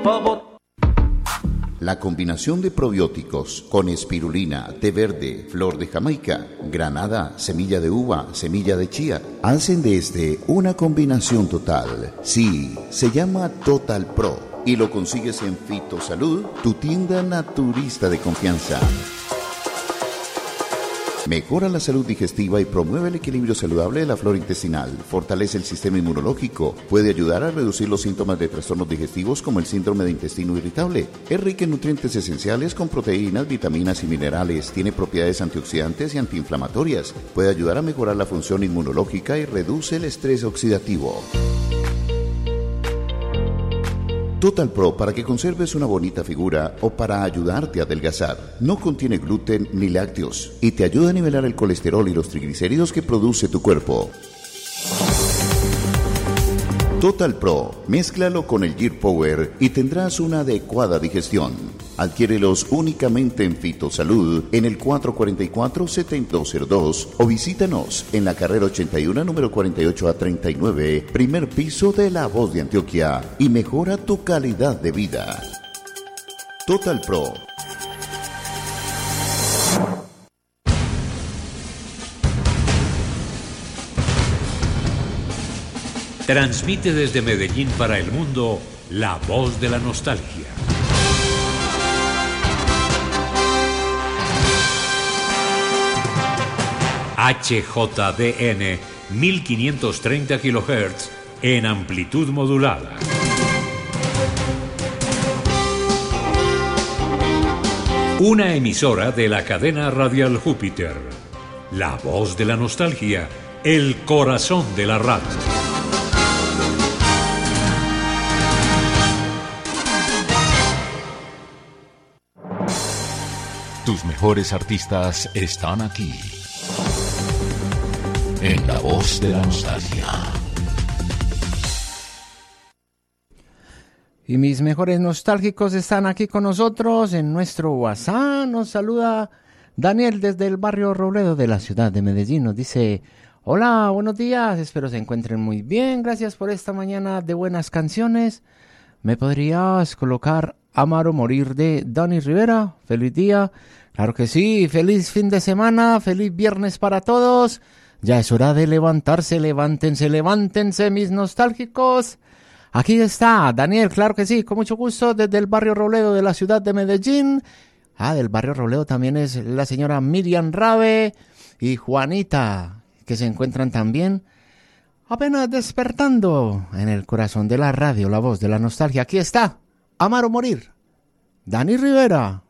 La combinación de probióticos con espirulina, té verde, flor de Jamaica, granada, semilla de uva, semilla de chía, hacen de este una combinación total. Sí, se llama Total Pro y lo consigues en Fitosalud, tu tienda naturista de confianza. Mejora la salud digestiva y promueve el equilibrio saludable de la flora intestinal. Fortalece el sistema inmunológico. Puede ayudar a reducir los síntomas de trastornos digestivos como el síndrome de intestino irritable. Es rica en nutrientes esenciales con proteínas, vitaminas y minerales. Tiene propiedades antioxidantes y antiinflamatorias. Puede ayudar a mejorar la función inmunológica y reduce el estrés oxidativo. Total Pro para que conserves una bonita figura o para ayudarte a adelgazar. No contiene gluten ni lácteos y te ayuda a nivelar el colesterol y los triglicéridos que produce tu cuerpo. Total Pro, mézclalo con el Gear Power y tendrás una adecuada digestión. Adquiérelos únicamente en Fitosalud en el 444-7202 o visítanos en la carrera 81, número 48A39, primer piso de La Voz de Antioquia y mejora tu calidad de vida. Total Pro. Transmite desde Medellín para el mundo La Voz de la Nostalgia. HJDN 1530 kHz en amplitud modulada. Una emisora de la cadena radial Júpiter. La Voz de la Nostalgia, el corazón de la radio. Tus mejores artistas están aquí. En La Voz de la Nostalgia. Y mis mejores nostálgicos están aquí con nosotros en nuestro WhatsApp. Nos saluda Daniel desde el barrio Robledo de la ciudad de Medellín. Nos dice: hola, buenos días, espero se encuentren muy bien. Gracias por esta mañana de buenas canciones. ¿Me podrías colocar Amar o Morir de Dani Rivera? Feliz día. Claro que sí, feliz fin de semana, feliz viernes para todos. Ya es hora de levantarse, levántense mis nostálgicos. Aquí está Daniel, claro que sí, con mucho gusto, desde el barrio Robledo de la ciudad de Medellín. Del barrio Robledo también es la señora Miriam Rabe y Juanita, que se encuentran también apenas despertando en el corazón de la radio, La Voz de la Nostalgia. Aquí está, Amar o Morir, Dani Rivera.